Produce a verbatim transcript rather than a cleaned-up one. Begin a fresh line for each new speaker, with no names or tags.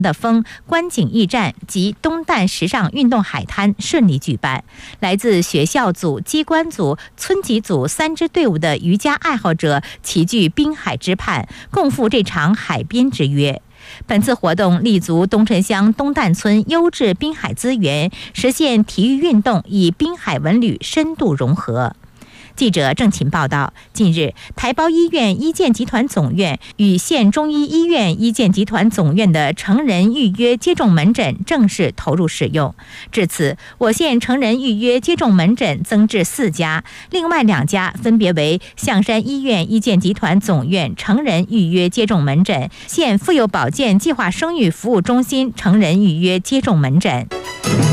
的风观景驿站及东旦时尚运动海滩顺利举办。来自学校组、机关组、村级组三支队伍的瑜伽爱好者齐聚滨海之畔，共赴这场海边之约。本次活动立足东城乡东旦村优质滨海资源，实现体育运动与滨海文旅深度融合。记者郑琴报道，近日，台胞医院医健集团总院与县中医医院医健集团总院的成人预约接种门诊正式投入使用。至此，我县成人预约接种门诊增至四家，另外两家分别为象山医院医健集团总院成人预约接种门诊、县妇幼保健计划生育服务中心成人预约接种门诊。